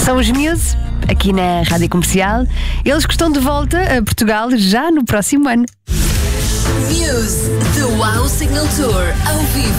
São os Muse, aqui na Rádio Comercial. Eles que estão de volta a Portugal já no próximo ano. Muse, The Wow Signal Tour, ao vivo